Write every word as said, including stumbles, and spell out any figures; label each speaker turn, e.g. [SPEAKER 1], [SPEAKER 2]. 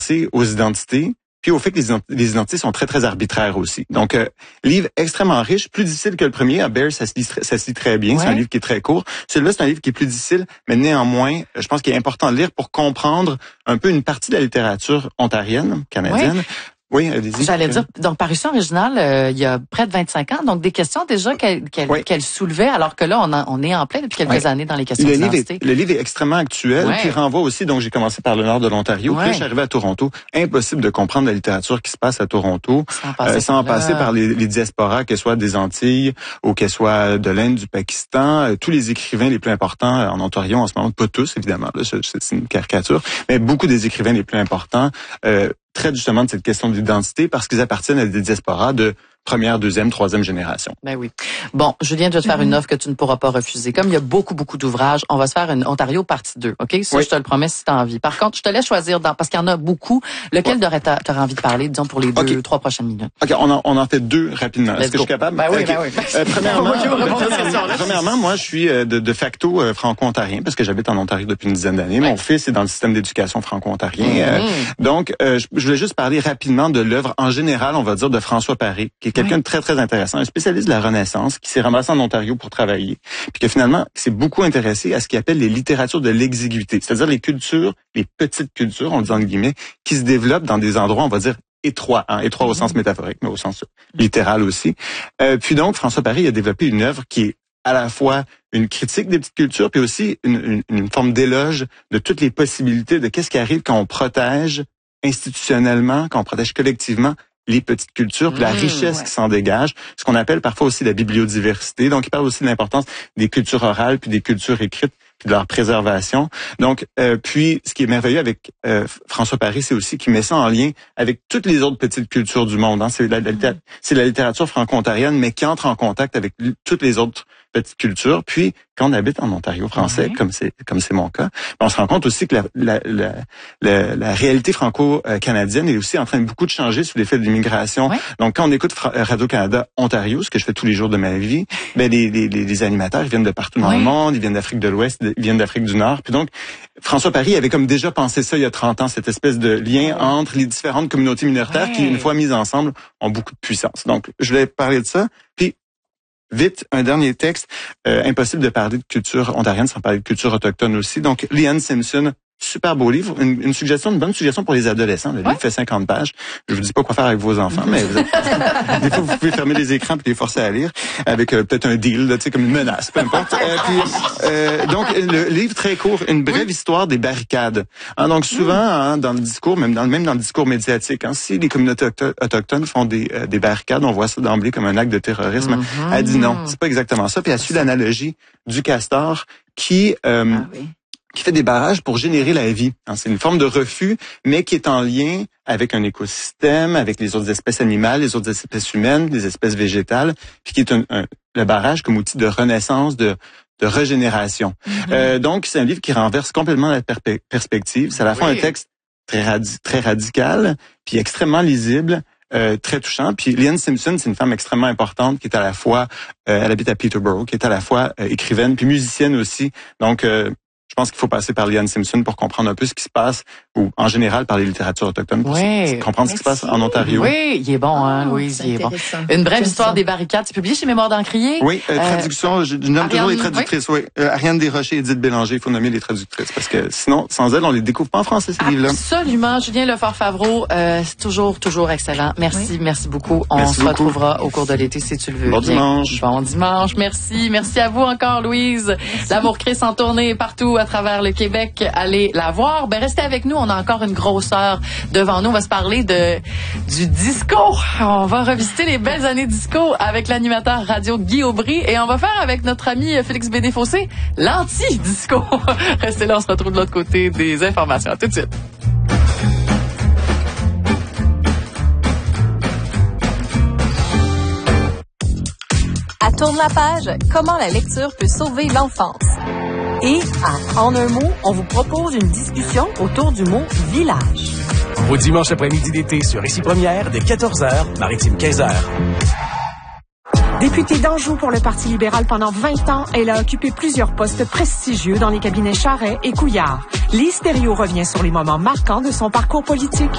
[SPEAKER 1] aux identités, puis au fait que les, les identités sont très, très arbitraires aussi. Donc, euh, livre extrêmement riche, plus difficile que le premier. À Bear, ça se lit, ça se lit très bien. Ouais. C'est un livre qui est très court. Celui-là, c'est un livre qui est plus difficile, mais néanmoins, je pense qu'il est important de lire pour comprendre un peu une partie de la littérature ontarienne, canadienne. Ouais. Oui, allez-y.
[SPEAKER 2] J'allais dire, donc, parution originale, euh, il y a près de vingt-cinq ans, donc des questions déjà qu'elle, qu'elle, oui. qu'elle soulevait, alors que là, on, a, on est en plein depuis quelques oui. années dans les questions
[SPEAKER 1] le
[SPEAKER 2] d'identité.
[SPEAKER 1] Livre est, le livre est extrêmement actuel, oui. puis renvoie aussi, donc j'ai commencé par le nord de l'Ontario, oui. puis là, je suis arrivé à Toronto. Impossible de comprendre la littérature qui se passe à Toronto, sans passer, euh, sans par, passer par les, les diasporas, qu'elles soient des Antilles ou qu'elles soient de l'Inde, du Pakistan, euh, tous les écrivains les plus importants en Ontario en ce moment, pas tous, évidemment, là, c'est, c'est une caricature, mais beaucoup des écrivains les plus importants, euh, traitent justement de cette question d'identité parce qu'ils appartiennent à des diasporas de première, deuxième, troisième génération.
[SPEAKER 2] Ben oui. Bon, Julien, je vais te faire une offre que tu ne pourras pas refuser. Comme il y a beaucoup, beaucoup d'ouvrages, on va se faire une Ontario partie deux, OK? Ça, oui. je te le promets si tu as envie. Par contre, je te laisse choisir, dans, parce qu'il y en a beaucoup, lequel ouais. tu aurais envie de parler, disons, pour les deux, okay. trois prochaines minutes.
[SPEAKER 1] OK, on en, on en fait deux rapidement. Let's Est-ce que go. Je suis capable?
[SPEAKER 2] Ben oui,
[SPEAKER 1] okay.
[SPEAKER 2] ben oui.
[SPEAKER 1] Euh, premièrement, premièrement, premièrement, moi, je suis de, de facto euh, franco-ontarien parce que j'habite en Ontario depuis une dizaine d'années. Ouais. Mon fils est dans le système d'éducation franco-ontarien. Mm-hmm. Euh, donc, euh, je, je voulais juste parler rapidement de l'œuvre en général, on va dire, de François Paré, qui est quelqu'un ouais. de très, très intéressant. Un spécialiste de la Renaissance qui s'est ramassé en Ontario pour travailler, puis que finalement s'est beaucoup intéressé à ce qu'il appelle les littératures de l'exiguïté, c'est-à-dire les cultures, les petites cultures, on le dit en guillemets, qui se développent dans des endroits, on va dire, étroits, hein, étroits au sens métaphorique, mais au sens littéral aussi. Euh, puis donc, François Paré a développé une œuvre qui est à la fois une critique des petites cultures, puis aussi une, une, une forme d'éloge de toutes les possibilités de qu'est-ce qui arrive quand on protège institutionnellement, quand on protège collectivement les petites cultures, puis la richesse mmh, ouais. qui s'en dégage, ce qu'on appelle parfois aussi la bibliodiversité. Donc, il parle aussi de l'importance des cultures orales puis des cultures écrites puis de leur préservation. Donc, euh, puis, ce qui est merveilleux avec euh, François Paré, c'est aussi qu'il met ça en lien avec toutes les autres petites cultures du monde. Hein. C'est, la, la, mmh. c'est la littérature franco-ontarienne, mais qui entre en contact avec toutes les autres petites cultures. Puis, quand on habite en Ontario français, mmh. comme c'est comme c'est mon cas, on se rend compte aussi que la, la, la, la, la réalité franco-canadienne est aussi en train de beaucoup de changer sous l'effet de l'immigration. Ouais. Donc, quand on écoute Radio-Canada Ontario, ce que je fais tous les jours de ma vie, ben les, les, les animateurs ils viennent de partout dans ouais. le monde, ils viennent d'Afrique de l'Ouest, ils viennent d'Afrique du Nord. Puis donc, François Paré avait comme déjà pensé ça il y a trente ans, cette espèce de lien ouais. entre les différentes communautés minoritaires ouais. qui, une fois mises ensemble, ont beaucoup de puissance. Donc, je voulais parler de ça. Puis, vite, un dernier texte. Euh, impossible de parler de culture ontarienne sans parler de culture autochtone aussi. Donc, Leanne Simpson, super beau livre. Une, une suggestion, une bonne suggestion pour les adolescents. Le ouais. livre fait cinquante pages. Je vous dis pas quoi faire avec vos enfants, mais vous êtes, des fois, vous pouvez fermer les écrans puis les forcer à lire avec euh, peut-être un deal, là, tu sais, comme une menace, peu importe. Euh, puis, euh, donc, le livre très court, une brève oui. histoire des barricades. Hein, donc, souvent, hein, dans le discours, même dans, même dans le discours médiatique, hein, si les communautés autochtones font des, euh, des barricades, on voit ça d'emblée comme un acte de terrorisme. Mm-hmm. Elle dit non, c'est pas exactement ça. Puis elle suit l'analogie du castor qui... Euh, ah, oui. qui fait des barrages pour générer la vie. C'est une forme de refus, mais qui est en lien avec un écosystème, avec les autres espèces animales, les autres espèces humaines, les espèces végétales, puis qui est un, un, le barrage comme outil de renaissance, de, de régénération. Mm-hmm. Euh, donc, c'est un livre qui renverse complètement la per- perspective. C'est à la fois oui. un texte très, radi- très radical, puis extrêmement lisible, Euh, très touchant. Puis Leanne Simpson, c'est une femme extrêmement importante qui est à la fois, euh, elle habite à Peterborough, qui est à la fois euh, écrivaine puis musicienne aussi. Donc, euh, je pense qu'il faut passer par Leanne Simpson pour comprendre un peu ce qui se passe, ou en général par les littératures autochtones, pour oui. comprendre Merci. Ce qui se passe en Ontario.
[SPEAKER 2] Oui, il est bon, hein, oh, Louise, il est bon. Une brève histoire ça. Des barricades, c'est publié chez Mémoire d'Encrier.
[SPEAKER 1] Oui, euh, traduction, euh, je nomme toujours les traductrices, oui. oui. Euh, Ariane Desrochers et Edith Bélanger, il faut nommer les traductrices, parce que sinon, sans elles, on les découvre pas en français, ces livres-là.
[SPEAKER 2] Absolument. Julien Lefort-Favreau, euh, c'est toujours, toujours excellent. Merci, oui. merci beaucoup. On
[SPEAKER 1] merci
[SPEAKER 2] se
[SPEAKER 1] beaucoup.
[SPEAKER 2] retrouvera au cours de l'été, si tu le veux.
[SPEAKER 1] Bon
[SPEAKER 2] bien.
[SPEAKER 1] dimanche.
[SPEAKER 2] Bon dimanche, merci. Merci à vous encore, Louise. L'amour Christ en tournée partout à travers le Québec. Allez la voir. Ben, restez avec nous. On a encore une grosse heure devant nous. On va se parler de, du disco. On va revisiter les belles années disco avec l'animateur radio Guy Aubry et on va faire avec notre ami Félix Bédé-Fossé l'anti-disco. Restez là, on se retrouve de l'autre côté des informations. À tout de suite.
[SPEAKER 3] À Tourne la page, comment la lecture peut sauver l'enfance. Et, à En un mot, on vous propose une discussion autour du mot « village ».
[SPEAKER 4] Au dimanche après-midi d'été sur Ici Première, de quatorze heures, Maritime quinze heures.
[SPEAKER 5] Députée d'Anjou pour le Parti libéral pendant vingt ans, elle a occupé plusieurs postes prestigieux dans les cabinets Charest et Couillard. Lise Thériault revient sur les moments marquants de son parcours politique.